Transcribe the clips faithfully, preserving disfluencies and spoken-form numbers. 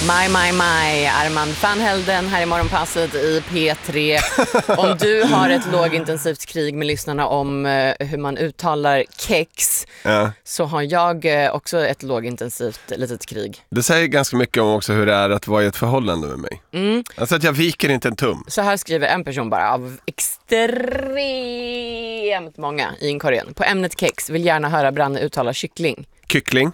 My, my, my, Armand van Helden här i Morgonpasset i P tre. Om du har ett lågintensivt krig med lyssnarna om uh, hur man uttalar kex, ja. Så har jag uh, också ett lågintensivt litet krig. Det säger ganska mycket om också hur det är att vara i ett förhållande med mig. Mm. Alltså att jag viker inte en tum. Så här skriver en person bara av extremt många i inkorgen. På ämnet kex vill gärna höra Branne uttala kyckling. Kyckling.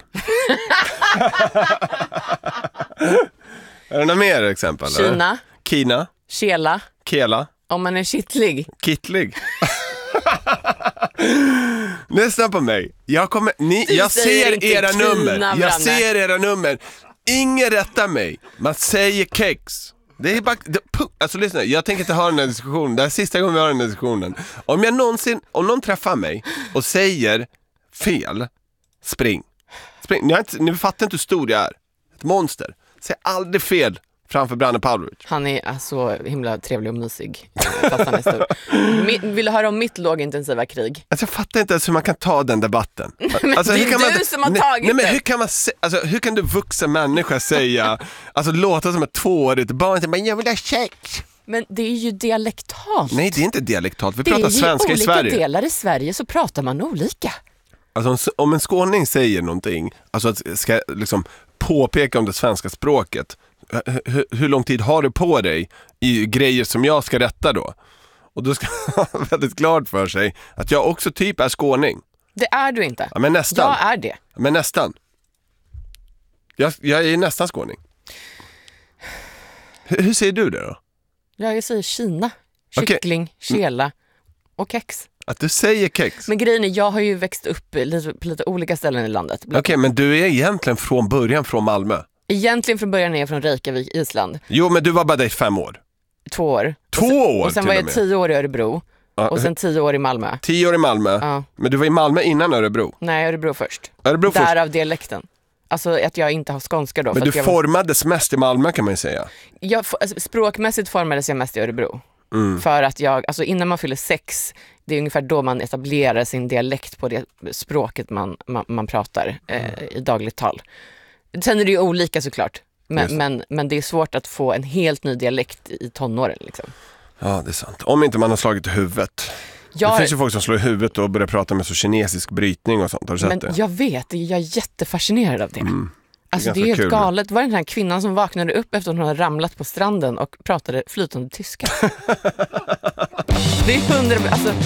Är det några mer exempel? Kina. Eller? Kina. Kela. Kela. Om man är kittlig. Kittlig. Lyssna på mig. Jag, kommer, ni, jag ser era Kina, nummer. Jag Branne. ser era nummer. Ingen rättar mig. Man säger kex. Det är bara, det, alltså lyssna, jag tänker inte ha den här diskussionen. Det är sista gången vi har den här diskussionen. Om jag någonsin, om någon träffar mig och säger fel, spring. spring. Ni, har inte, ni fattar inte hur stor jag är. Ett monster. Säg aldrig fel framför Branne Pavlovic. Han är så himla trevlig och mysig. Fast han är stor. Vill du höra om mitt lågintensiva krig? Alltså jag fattar inte ens hur man kan ta den debatten. Men alltså, det är hur kan du man, som har nej, tagit nej, men det. hur kan man se, alltså, hur kan du vuxen människa säga, alltså låta som ett tvåårigt barn, men jag vill ha kex. Men det är ju dialektalt. Nej, det är inte dialektalt. Vi pratar svenska i Sverige. Det är ju olika delar i Sverige så pratar man olika. Alltså om en skåning säger någonting, alltså att ska liksom påpeka om det svenska språket, hur, hur lång tid har du på dig i grejer som jag ska rätta då? Och då ska man ha väldigt klart för sig att jag också typ är skåning. Det är du inte. Ja, men nästan. Jag är det. Men nästan. Jag, jag är nästan skåning. Hur, hur säger du det då? Ja, jag säger Kina, kyckling, okay. Kela och kex. Att du säger kex. Men grejen är, jag har ju växt upp lite, på lite olika ställen i landet. Okej, okay, men du är egentligen från början från Malmö. Egentligen från början är jag från Reykjavik, Island. Jo, men du var bara där i fem år. Två år. Två och sen, år Och sen var jag och tio år i Örebro. Ja. Och sen tio år i Malmö. Tio år i Malmö? Ja. Men du var i Malmö innan Örebro? Nej, Örebro först. Örebro först. Därav dialekten. Alltså att jag inte har skånska då. Men för du jag formades var... mest i Malmö kan man ju säga. Jag, alltså, språkmässigt formades jag mest i Örebro. Mm. För att jag, alltså innan man fyller sex, det är ungefär då man etablerar sin dialekt på det språket man, man, man pratar eh, i dagligt tal. Sen är det ju olika såklart. Men, men, men det är svårt att få en helt ny dialekt i tonåren liksom. Ja, det är sant. Om inte man har slagit i huvudet. Jag... Det finns ju folk som slår i huvudet och börjar prata med så kinesisk brytning och sånt. Har du sett men det? Jag vet, jag är jättefascinerad av det. Mm. Det alltså det är helt kul. galet. Var det den här kvinnan som vaknade upp efter att hon hade ramlat på stranden och pratade flytande tyska? Det är hundra... Alltså,